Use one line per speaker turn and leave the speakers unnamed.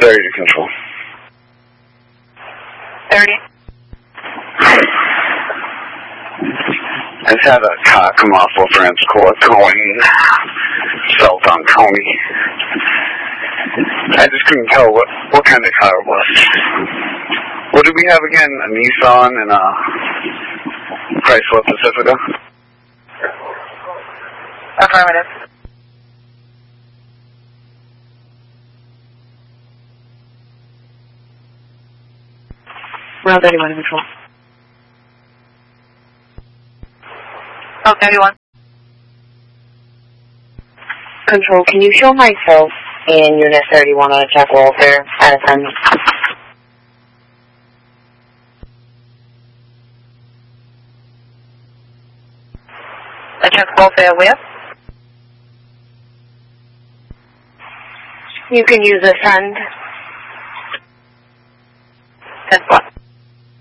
30 to control.
30.
I just had a car come off of Rams Court going south on Coney. I just couldn't tell what kind of car it was. What did we have again? A Nissan and a Chrysler Pacifica?
Affirmative.
Route 31 in control.
Route 31.
Control, can you show myself in Unit 31 on a check welfare at a time?
A check welfare where?
You can use a send.
That's what?